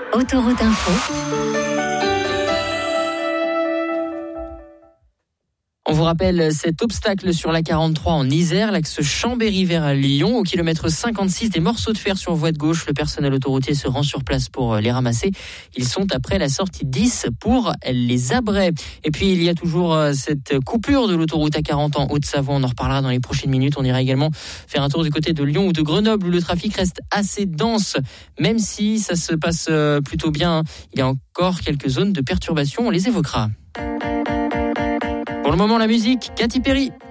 Autoroute Info. On vous rappelle cet obstacle sur la 43 en Isère, l'axe Chambéry vers Lyon. Au kilomètre 56, des morceaux de fer sur voie de gauche. Le personnel autoroutier se rend sur place pour les ramasser. Ils sont après la sortie 10 pour les Abrets. Et puis il y a toujours cette coupure de l'autoroute A40 en Haute-Savoie. On en reparlera dans les prochaines minutes. On ira également faire un tour du côté de Lyon ou de Grenoble où le trafic reste assez dense. Même si ça se passe plutôt bien, il y a encore quelques zones de perturbation. On les évoquera. Pour le moment, la musique, Katy Perry.